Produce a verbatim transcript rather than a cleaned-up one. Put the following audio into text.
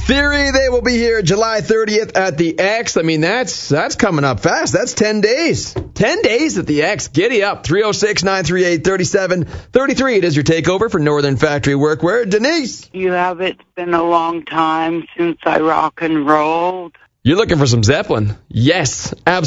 Theory, they will be here July thirtieth at the X. I mean, that's that's coming up fast. That's ten days. ten days at the X. Giddy up. three oh six, nine three eight, three seven three three. It is your takeover for Northern Factory Workwear. Denise. You have. It's been a long time since I rock and rolled. You're looking for some Zeppelin. Yes, absolutely.